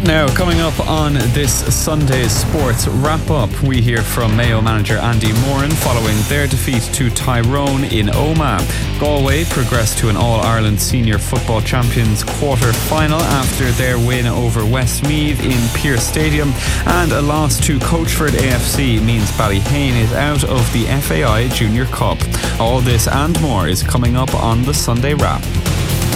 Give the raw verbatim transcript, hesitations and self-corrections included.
Now, coming up on this Sunday's sports wrap-up, we hear from Mayo manager Andy Moran following their defeat to Tyrone in Omagh. Galway progressed to an All-Ireland Senior Football Champions quarter-final after their win over Westmeath in Pearse Stadium, and a loss to Coachford A F C means Ballyhane is out of the F A I Junior Cup. All this and more is coming up on the Sunday Wrap.